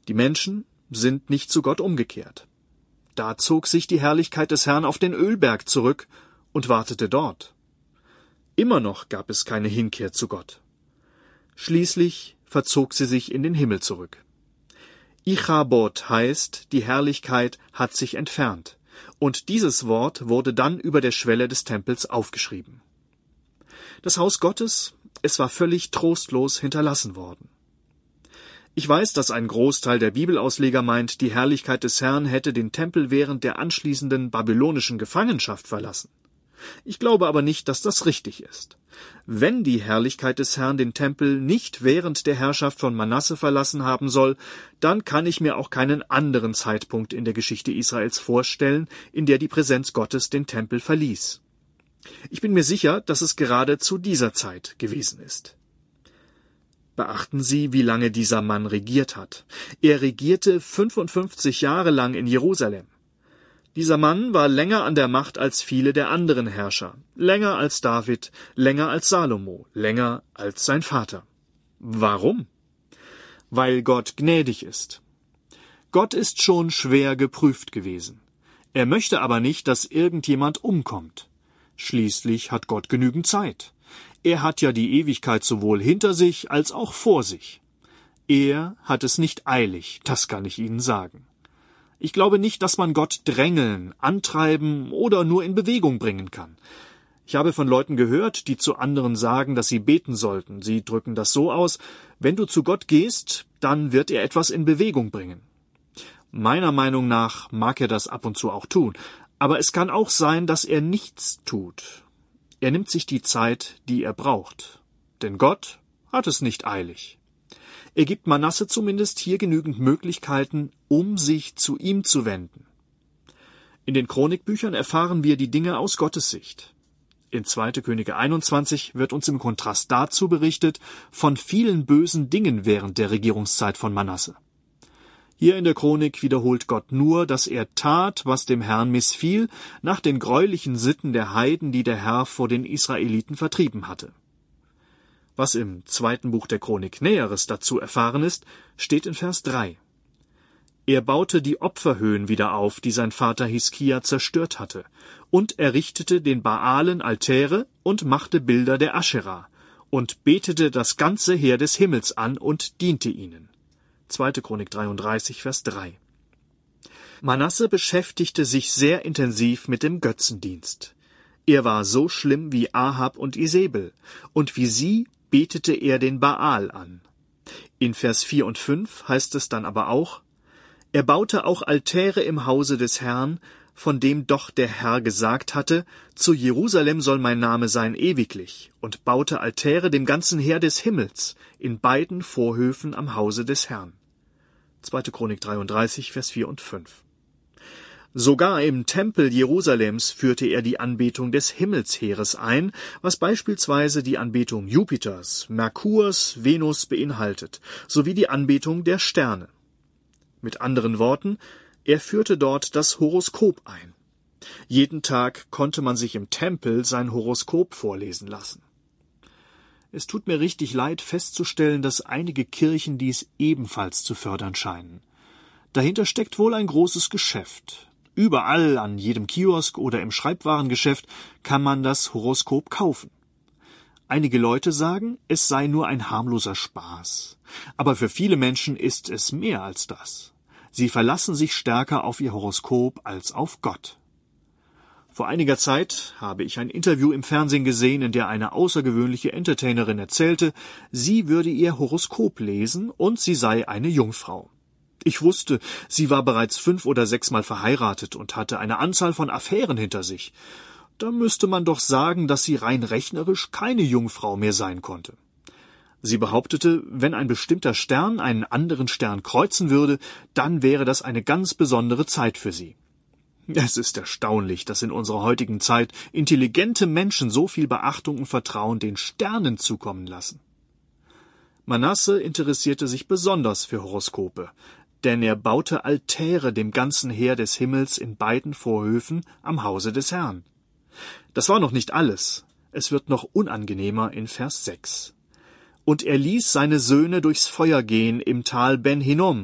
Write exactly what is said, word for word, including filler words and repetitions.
Die Menschen sind nicht zu Gott umgekehrt. Da zog sich die Herrlichkeit des Herrn auf den Ölberg zurück und wartete dort. Immer noch gab es keine Hinkehr zu Gott. Schließlich verzog sie sich in den Himmel zurück. Ichabod heißt, die Herrlichkeit hat sich entfernt, und dieses Wort wurde dann über der Schwelle des Tempels aufgeschrieben. Das Haus Gottes, es war völlig trostlos hinterlassen worden. Ich weiß, dass ein Großteil der Bibelausleger meint, die Herrlichkeit des Herrn hätte den Tempel während der anschließenden babylonischen Gefangenschaft verlassen. Ich glaube aber nicht, dass das richtig ist. Wenn die Herrlichkeit des Herrn den Tempel nicht während der Herrschaft von Manasse verlassen haben soll, dann kann ich mir auch keinen anderen Zeitpunkt in der Geschichte Israels vorstellen, in der die Präsenz Gottes den Tempel verließ. Ich bin mir sicher, dass es gerade zu dieser Zeit gewesen ist. Beachten Sie, wie lange dieser Mann regiert hat. Er regierte fünfundfünfzig Jahre lang in Jerusalem. Dieser Mann war länger an der Macht als viele der anderen Herrscher, länger als David, länger als Salomo, länger als sein Vater. Warum? Weil Gott gnädig ist. Gott ist schon schwer geprüft gewesen. Er möchte aber nicht, dass irgendjemand umkommt. Schließlich hat Gott genügend Zeit. Er hat ja die Ewigkeit sowohl hinter sich als auch vor sich. Er hat es nicht eilig, das kann ich Ihnen sagen. Ich glaube nicht, dass man Gott drängeln, antreiben oder nur in Bewegung bringen kann. Ich habe von Leuten gehört, die zu anderen sagen, dass sie beten sollten. Sie drücken das so aus: Wenn du zu Gott gehst, dann wird er etwas in Bewegung bringen. Meiner Meinung nach mag er das ab und zu auch tun, aber es kann auch sein, dass er nichts tut. Er nimmt sich die Zeit, die er braucht. Denn Gott hat es nicht eilig. Er gibt Manasse zumindest hier genügend Möglichkeiten, um sich zu ihm zu wenden. In den Chronikbüchern erfahren wir die Dinge aus Gottes Sicht. In zweiter Könige einundzwanzig wird uns im Kontrast dazu berichtet von vielen bösen Dingen während der Regierungszeit von Manasse. Hier in der Chronik wiederholt Gott nur, dass er tat, was dem Herrn missfiel, nach den greulichen Sitten der Heiden, die der Herr vor den Israeliten vertrieben hatte. Was im zweiten Buch der Chronik Näheres dazu erfahren ist, steht in Vers drei. Er baute die Opferhöhen wieder auf, die sein Vater Hiskia zerstört hatte, und errichtete den Baalen Altäre und machte Bilder der Aschera und betete das ganze Heer des Himmels an und diente ihnen. zweite Chronik dreiunddreißig, Vers drei. Manasse beschäftigte sich sehr intensiv mit dem Götzendienst. Er war so schlimm wie Ahab und Isebel, und wie sie betete er den Baal an. In Vers vier und fünf heißt es dann aber auch: Er baute auch Altäre im Hause des Herrn, von dem doch der Herr gesagt hatte, zu Jerusalem soll mein Name sein ewiglich, und baute Altäre dem ganzen Heer des Himmels in beiden Vorhöfen am Hause des Herrn. zweite Chronik dreiunddreißig, Vers vier und fünf. Sogar im Tempel Jerusalems führte er die Anbetung des Himmelsheeres ein, was beispielsweise die Anbetung Jupiters, Merkurs, Venus beinhaltet, sowie die Anbetung der Sterne. Mit anderen Worten, er führte dort das Horoskop ein. Jeden Tag konnte man sich im Tempel sein Horoskop vorlesen lassen. Es tut mir richtig leid, festzustellen, dass einige Kirchen dies ebenfalls zu fördern scheinen. Dahinter steckt wohl ein großes Geschäft. Überall, an jedem Kiosk oder im Schreibwarengeschäft kann man das Horoskop kaufen. Einige Leute sagen, es sei nur ein harmloser Spaß. Aber für viele Menschen ist es mehr als das. Sie verlassen sich stärker auf ihr Horoskop als auf Gott. Vor einiger Zeit habe ich ein Interview im Fernsehen gesehen, in der eine außergewöhnliche Entertainerin erzählte, sie würde ihr Horoskop lesen und sie sei eine Jungfrau. Ich wusste, sie war bereits fünf oder sechsmal verheiratet und hatte eine Anzahl von Affären hinter sich. Da müsste man doch sagen, dass sie rein rechnerisch keine Jungfrau mehr sein konnte. Sie behauptete, wenn ein bestimmter Stern einen anderen Stern kreuzen würde, dann wäre das eine ganz besondere Zeit für sie. Es ist erstaunlich, dass in unserer heutigen Zeit intelligente Menschen so viel Beachtung und Vertrauen den Sternen zukommen lassen. Manasse interessierte sich besonders für Horoskope, denn er baute Altäre dem ganzen Heer des Himmels in beiden Vorhöfen am Hause des Herrn. Das war noch nicht alles. Es wird noch unangenehmer in Vers sechs. Und er ließ seine Söhne durchs Feuer gehen im Tal Ben Hinnom,